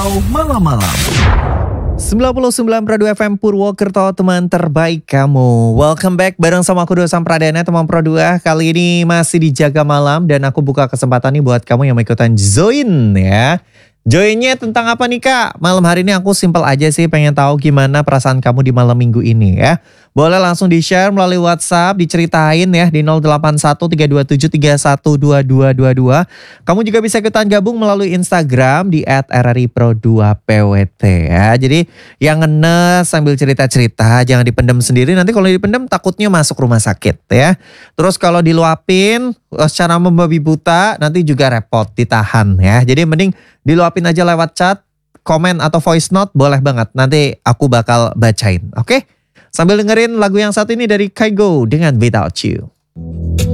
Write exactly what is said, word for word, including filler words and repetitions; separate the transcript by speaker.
Speaker 1: Malam-malam sembilan puluh sembilan koma dua F M Purwokerto, teman terbaik kamu. Welcome back bareng sama aku Dosan Pradana, teman Pro dua. Kali ini masih dijaga malam dan aku buka kesempatan nih buat kamu yang mau ikutan join ya. Joinnya tentang apa nih Kak? Malam hari ini aku simpel aja sih, pengen tahu gimana perasaan kamu di malam minggu ini ya. Boleh langsung di-share melalui WhatsApp, diceritain ya di nol delapan satu tiga dua tujuh tiga satu dua dua dua dua. Kamu juga bisa ikutan gabung melalui Instagram di et r r i pro dua p w t ya. Jadi yang ngenes sambil cerita-cerita, jangan dipendam sendiri, nanti kalau dipendam takutnya masuk rumah sakit ya. Terus kalau diluapin secara membabi buta nanti juga repot, ditahan ya. Jadi mending diluapin aja lewat chat, komen atau voice note, boleh banget. Nanti aku bakal bacain, oke? Sambil dengerin lagu yang satu ini dari Kygo dengan Without You.